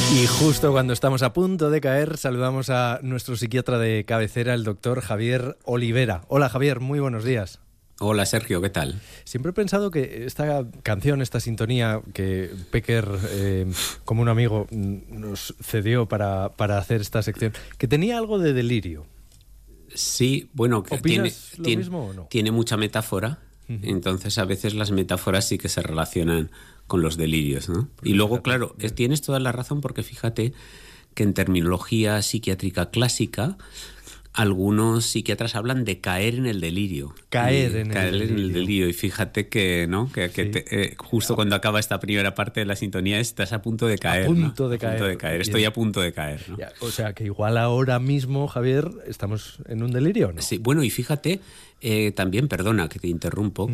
Y justo cuando estamos a punto de caer, saludamos a nuestro psiquiatra de cabecera, el doctor Javier Olivera. Hola Javier, muy buenos días. Hola Sergio, ¿qué tal? Siempre he pensado que esta canción, esta sintonía que Pecker, como un amigo, nos cedió para hacer esta sección, que tenía algo de delirio. Sí, bueno, que ¿Opinas lo mismo o no? Tiene mucha metáfora, entonces a veces las metáforas sí que se relacionan con los delirios, ¿no? Y luego, claro, tienes toda la razón, porque fíjate que en terminología psiquiátrica clásica algunos psiquiatras hablan de caer en el delirio. Caer en el delirio. Y fíjate que, ¿no? Justo cuando acaba esta primera parte de la sintonía estás a punto de caer. A punto de caer. Estoy a punto de caer, ¿no? O sea, que igual ahora mismo, Javier, estamos en un delirio, ¿no? Sí, bueno, y fíjate, también, perdona que te interrumpo,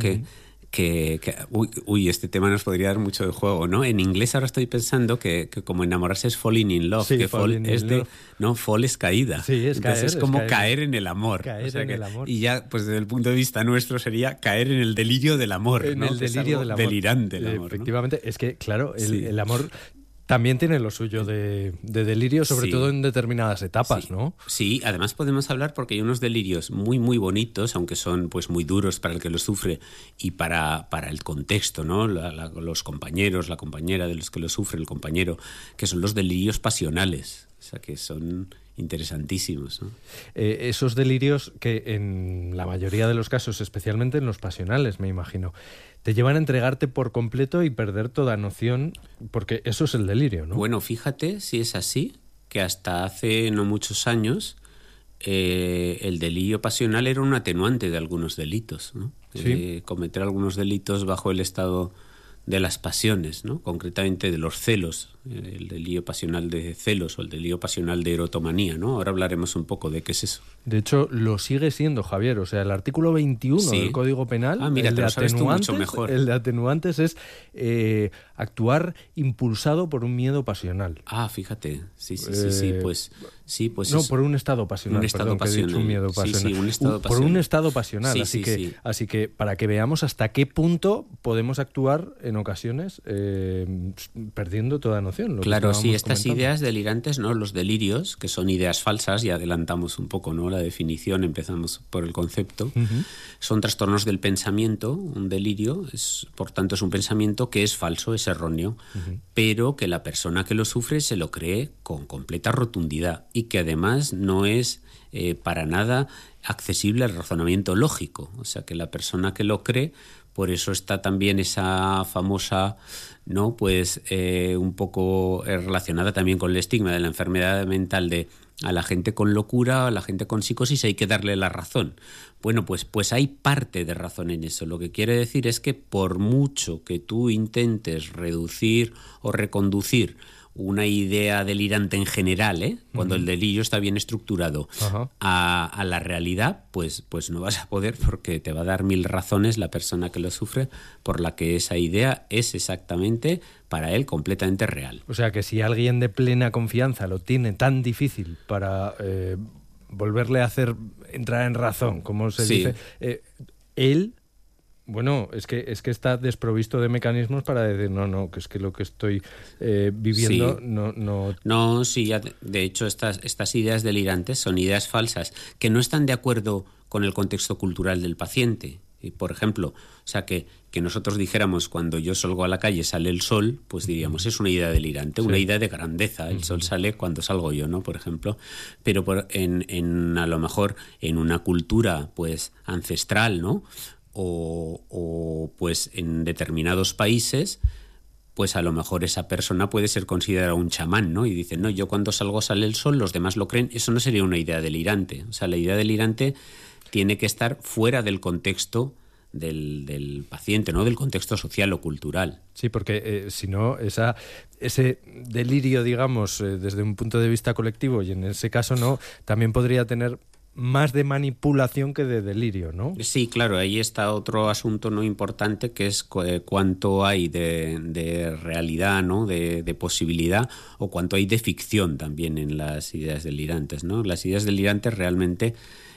este tema nos podría dar mucho de juego, ¿no? En inglés ahora estoy pensando que como enamorarse es falling in love, sí, que fall es caída. Sí, es entonces caer, es como caer en el amor. El amor. Y ya, pues desde el punto de vista nuestro sería caer en el delirio del amor, en ¿no? el delirio del amor. Delirante el amor, efectivamente, ¿no? Es que, claro, sí. el amor también tiene lo suyo de delirio, sobre todo en determinadas etapas, ¿no? Sí, además podemos hablar porque hay unos delirios muy, muy bonitos, aunque son pues muy duros para el que lo sufre y para el contexto, ¿no? Los compañeros, la compañera de los que lo sufre, el compañero, que son los delirios pasionales, o sea, que son interesantísimos, ¿no? Esos delirios que en la mayoría de los casos, especialmente en los pasionales, me imagino, te llevan a entregarte por completo y perder toda noción, porque eso es el delirio, ¿no? Bueno, fíjate si es así, que hasta hace no muchos años el delirio pasional era un atenuante de algunos delitos, ¿no? Sí. Cometer algunos delitos bajo el estado de las pasiones, ¿no? Concretamente de los celos, el delirio pasional de celos o el delirio pasional de erotomanía, ¿no? Ahora hablaremos un poco de qué es eso. De hecho, lo sigue siendo, Javier. O sea, el artículo 21 del Código Penal, mira, te lo sabes tú mucho mejor. El de atenuantes es actuar impulsado por un miedo pasional. Fíjate. Sí, pues no, por un estado pasional. Un estado pasional. Que he dicho un miedo pasional. Sí, un estado pasional. Por un estado pasional. Así que para que veamos hasta qué punto podemos actuar en ocasiones perdiendo toda noción. Claro, sí, estas ideas delirantes, ¿no? Los delirios, que son ideas falsas, y adelantamos un poco, ¿no? La definición, empezamos por el concepto, son trastornos del pensamiento. Un delirio, por tanto, es un pensamiento que es falso, es erróneo, pero que la persona que lo sufre se lo cree con completa rotundidad y que además no es para nada accesible al razonamiento lógico. O sea, que la persona que lo cree, por eso está también esa famosa, ¿no? Pues un poco relacionada también con el estigma de la enfermedad mental de a la gente con locura, a la gente con psicosis hay que darle la razón. Bueno, pues hay parte de razón en eso. Lo que quiere decir es que por mucho que tú intentes reducir o reconducir una idea delirante en general, cuando el delirio está bien estructurado, a la realidad, pues no vas a poder, porque te va a dar 1000 razones la persona que lo sufre por la que esa idea es exactamente para él completamente real. O sea que si alguien de plena confianza lo tiene tan difícil para volverle a hacer entrar en razón, como se dice, él... Bueno, es que está desprovisto de mecanismos para decir, no, que es que lo que estoy viviendo no... No, sí, de hecho estas ideas delirantes son ideas falsas que no están de acuerdo con el contexto cultural del paciente. Y, por ejemplo, o sea, que nosotros dijéramos cuando yo salgo a la calle sale el sol, pues diríamos es una idea delirante, una idea de grandeza. El sol sale cuando salgo yo, ¿no? Por ejemplo. Pero a lo mejor en una cultura pues ancestral, ¿no? O pues en determinados países, pues a lo mejor esa persona puede ser considerada un chamán, ¿no? Y dicen, no, yo cuando salgo sale el sol, los demás lo creen. Eso no sería una idea delirante. O sea, la idea delirante tiene que estar fuera del contexto del paciente, ¿no? Del contexto social o cultural. Sí, porque si no, ese delirio, digamos, desde un punto de vista colectivo, y en ese caso no, también podría tener más de manipulación que de delirio, ¿no? Sí, claro, ahí está otro asunto no importante, que es cuánto hay de realidad, ¿no? De posibilidad, o cuánto hay de ficción también en las ideas delirantes, ¿no? Las ideas delirantes realmente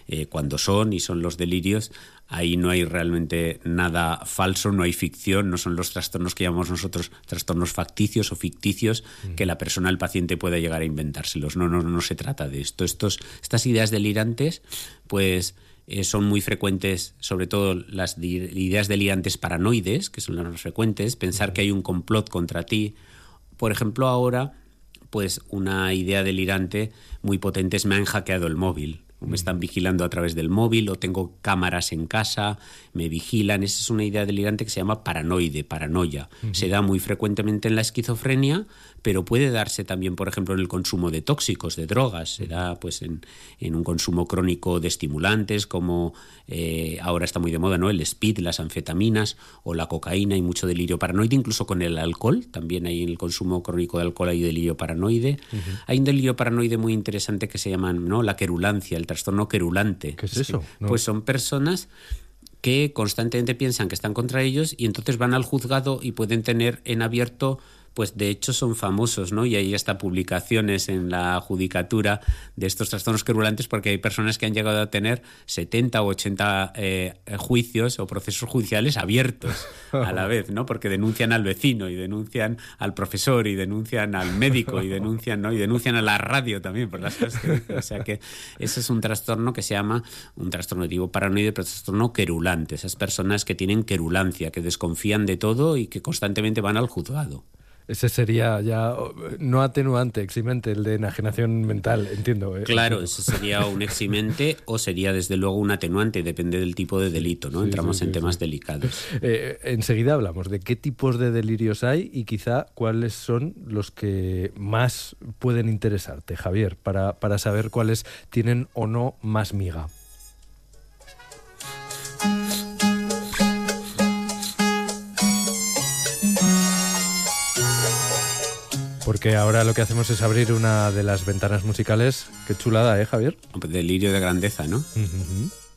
cuando son los delirios, ahí no hay realmente nada falso, no hay ficción, no son los trastornos que llamamos nosotros trastornos facticios o ficticios, que la persona, el paciente, pueda llegar a inventárselos. No se trata de esto. Estas ideas delirantes, pues son muy frecuentes, sobre todo las ideas delirantes paranoides, que son las más frecuentes, pensar que hay un complot contra ti. Por ejemplo, ahora, pues una idea delirante muy potente es: me han hackeado el móvil, o me están vigilando a través del móvil, o tengo cámaras en casa, me vigilan. Esa es una idea delirante que se llama paranoia. Se da muy frecuentemente en la esquizofrenia, pero puede darse también, por ejemplo, en el consumo de tóxicos, de drogas. Se da pues en un consumo crónico de estimulantes, como ahora está muy de moda, ¿no?, el speed, las anfetaminas o la cocaína. Hay mucho delirio paranoide, incluso con el alcohol. También hay en el consumo crónico de alcohol hay delirio paranoide. Hay un delirio paranoide muy interesante que se llama, ¿no?, la querulancia, el trastorno querulante. ¿Qué es eso? No. Pues son personas que constantemente piensan que están contra ellos y entonces van al juzgado y pueden tener en abierto, pues de hecho son famosos, ¿no? Y hay hasta publicaciones en la judicatura de estos trastornos querulantes, porque hay personas que han llegado a tener 70 o 80 juicios o procesos judiciales abiertos a la vez, ¿no? Porque denuncian al vecino y denuncian al profesor y denuncian al médico y denuncian, ¿no?, y denuncian a la radio también por las cosas que dicen. O sea que ese es un trastorno que se llama un trastorno tipo paranoide, pero trastorno querulante. Esas personas que tienen querulancia, que desconfían de todo y que constantemente van al juzgado. Ese sería ya no atenuante, eximente, el de enajenación mental, entiendo. Claro, ese sería un eximente o sería desde luego un atenuante, depende del tipo de delito, ¿no? Entramos en temas delicados. Enseguida hablamos de qué tipos de delirios hay y quizá cuáles son los que más pueden interesarte, Javier, para saber cuáles tienen o no más miga. Porque ahora lo que hacemos es abrir una de las ventanas musicales. Qué chulada, ¿eh, Javier? Delirio de grandeza, ¿no?